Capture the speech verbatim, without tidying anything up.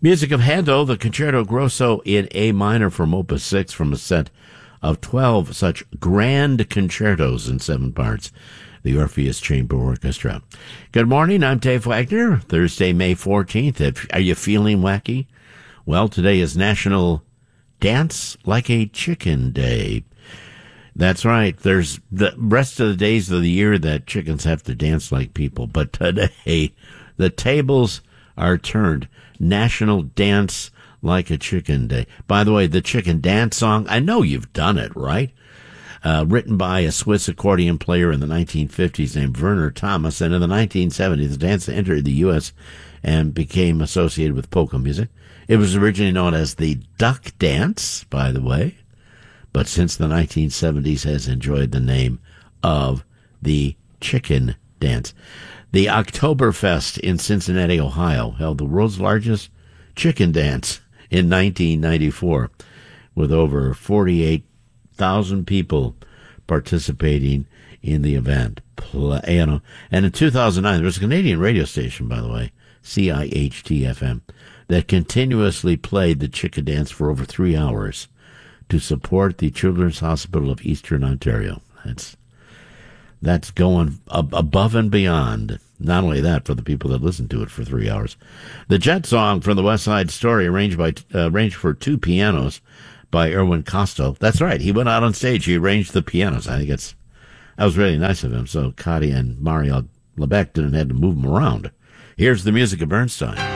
Music of Handel, the Concerto Grosso in A minor from Opus six from a set of twelve such grand concertos in seven parts. The Orpheus Chamber Orchestra. Good morning, I'm Dave Wagner. Thursday, May fourteenth. Are you feeling wacky? Well, today is National Dance Like a Chicken Day. That's right. There's the rest of the days of the year that chickens have to dance like people. But today, the tables are turned. National Dance Like a Chicken Day. By the way, the chicken dance song, I know you've done it, right? Uh, written by a Swiss accordion player in the nineteen fifties named Werner Thomas, and in the nineteen seventies, the dance entered the U S and became associated with polka music. It was originally known as the duck dance, by the way, but since the nineteen seventies has enjoyed the name of the chicken dance. The Oktoberfest in Cincinnati, Ohio, held the world's largest chicken dance in nineteen ninety-four, with over forty-eight thousand people participating in the event. You know, and in two thousand nine, there was a Canadian radio station, by the way, C I H T F M, that continuously played the chicken dance for over three hours to support the Children's Hospital of Eastern Ontario. That's That's going ab- above and beyond. Not only that, for the people that listen to it for three hours. The Jet Song from the West Side Story, arranged by uh, arranged for two pianos by Erwin Kosto. That's right. He went out on stage. He arranged the pianos. I think it's that was really nice of him. So Cady and Mario Lebec didn't have to move them around. Here's the music of Bernstein.